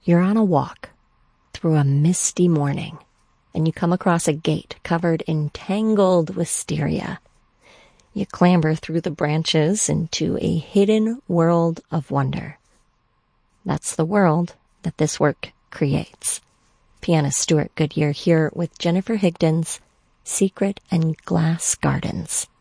You're on a walk through a misty morning, and you come across a gate covered in tangled wisteria. You clamber through the branches into a hidden world of wonder. That's the world that this work creates. Pianist Stuart Goodyear here with Jennifer Higdon's Secret and Glass Gardens.